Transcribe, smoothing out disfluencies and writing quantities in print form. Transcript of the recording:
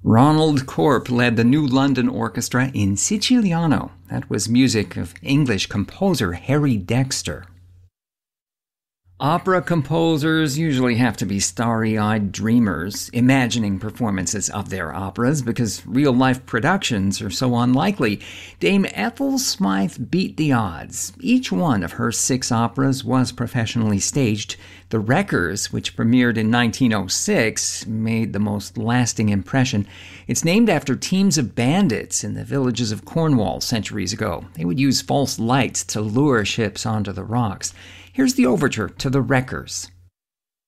Ronald Corp led the New London Orchestra in Siciliano. That was music of English composer Harry Dexter. Opera composers usually have to be starry-eyed dreamers, imagining performances of their operas because real-life productions are so unlikely. Dame Ethel Smythe beat the odds. Each one of her 6 operas was professionally staged. The Wreckers, which premiered in 1906, made the most lasting impression. It's named after teams of bandits in the villages of Cornwall centuries ago. They would use false lights to lure ships onto the rocks. Here's the overture to The Wreckers.